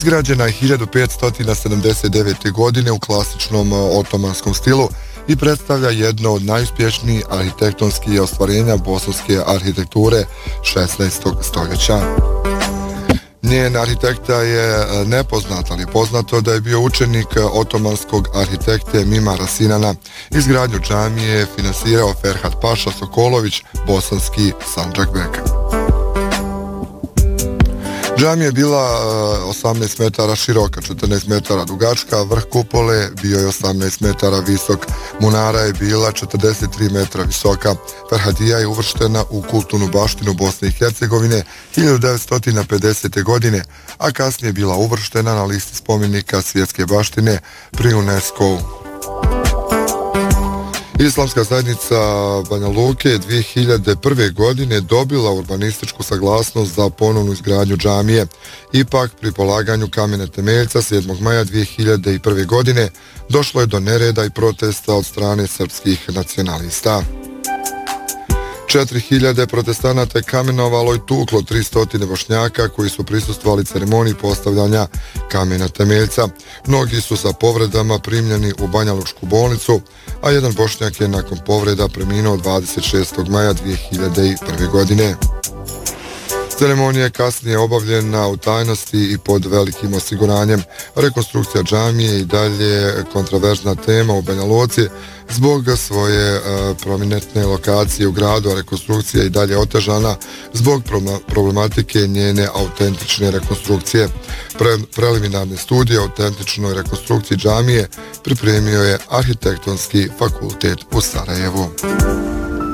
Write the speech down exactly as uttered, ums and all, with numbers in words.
Izgrađena je hiljadu petsto sedamdeset devete. godine u klasičnom otomanskom stilu i predstavlja jedno od najuspješnijih arhitektonskih ostvarenja bosanske arhitekture šesnaestog stoljeća. Njen arhitekta je nepoznat, ali je poznato da je bio učenik otomanskog arhitekte Mimara Sinana. Izgradnju džamije je finansirao Ferhat Paša Sokolović, bosanski Sandžakbek. Džamija je bila osamnaest metara široka, četrnaest metara dugačka, vrh kupole bio je osamnaest metara visok, munara je bila četrdeset tri metra visoka. Ferhadija je uvrštena u kulturnu baštinu Bosne i Hercegovine hiljadu devetsto pedesete. godine, a kasnije je bila uvrštena na listi spomenika svjetske baštine pri UNESCO-u. Islamska zajednica Banja Luke je dvije hiljade prve. godine dobila urbanističku saglasnost za ponovnu izgradnju džamije. Ipak, pri polaganju kamene temeljca sedmog maja dvije hiljade prve. godine došlo je do nereda i protesta od strane srpskih nacionalista. četiri hiljade protestanata je kamenovalo i tuklo tristo Bošnjaka koji su prisustvovali ceremoniji postavljanja kamena temeljca. Mnogi su sa povredama primljeni u Banjalučku bolnicu, a jedan Bošnjak je nakon povreda preminuo dvadeset šestog maja dvije hiljade prve. godine. Ceremonija je kasnije obavljena u tajnosti i pod velikim osiguranjem. Rekonstrukcija džamije i dalje kontraverzna tema u Banja Luci zbog svoje uh, prominentne lokacije u gradu, a rekonstrukcija je i dalje otežana zbog problematike njene autentične rekonstrukcije. Pre, preliminarne studije o autentičnoj rekonstrukciji džamije pripremio je Arhitektonski fakultet u Sarajevu.